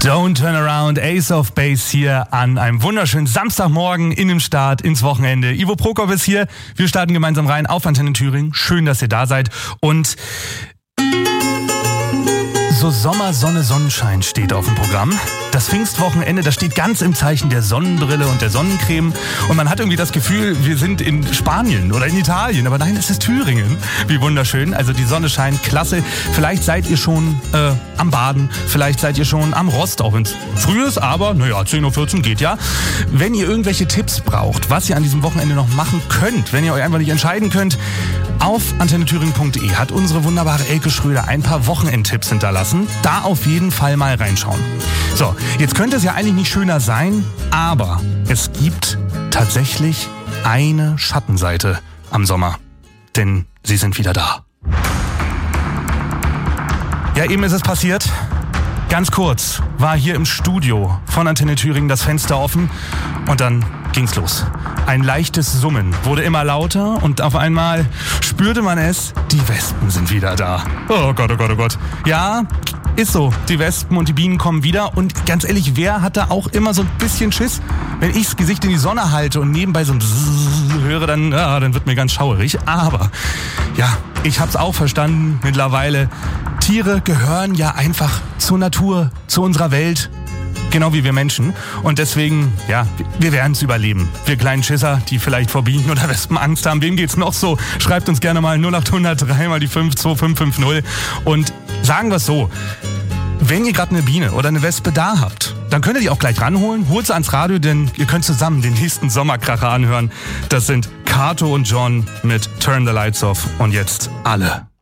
Don't Turn Around, Ace of Base hier an einem wunderschönen Samstagmorgen in dem Start ins Wochenende. Ivo Prokop ist hier, wir starten gemeinsam rein auf Antenne Thüringen. Schön, dass ihr da seid und so Sommer, Sonne, Sonnenschein steht auf dem Programm. Das Pfingstwochenende, das steht ganz im Zeichen der Sonnenbrille und der Sonnencreme. Und man hat irgendwie das Gefühl, wir sind in Spanien oder in Italien. Aber nein, es ist Thüringen. Wie wunderschön. Also die Sonne scheint, klasse. Vielleicht seid ihr schon am Baden. Vielleicht seid ihr schon am Rost, auch wenn es früh ist. Aber naja, 10.14 Uhr geht ja. Wenn ihr irgendwelche Tipps braucht, was ihr an diesem Wochenende noch machen könnt, wenn ihr euch einfach nicht entscheiden könnt, auf antennethüringen.de hat unsere wunderbare Elke Schröder ein paar Wochenendtipps hinterlassen. Da auf jeden Fall mal reinschauen. So, jetzt könnte es ja eigentlich nicht schöner sein, aber es gibt tatsächlich eine Schattenseite am Sommer. Denn sie sind wieder da. Ja, eben ist es passiert. Ganz kurz war hier im Studio von Antenne Thüringen das Fenster offen und dann ging's los. Ein leichtes Summen wurde immer lauter und auf einmal spürte man es, die Wespen sind wieder da. Oh Gott, oh Gott, oh Gott. Ja, ist so. Die Wespen und die Bienen kommen wieder und ganz ehrlich, wer hat da auch immer so ein bisschen Schiss? Wenn ich das Gesicht in die Sonne halte und nebenbei so ein Bzzz höre, dann wird mir ganz schauerig. Aber ja, ich hab's auch verstanden mittlerweile. Tiere gehören ja einfach zur Natur, zu unserer Welt. Genau wie wir Menschen. Und deswegen, ja, wir werden es überleben. Wir kleinen Schisser, die vielleicht vor Bienen oder Wespen Angst haben. Wem geht's noch so? Schreibt uns gerne mal 0800 3 mal die 52550. Und sagen wir es so, wenn ihr gerade eine Biene oder eine Wespe da habt, dann könnt ihr die auch gleich ranholen. Holt sie ans Radio, denn ihr könnt zusammen den nächsten Sommerkracher anhören. Das sind Kato und John mit Turn the Lights Off. Und jetzt alle.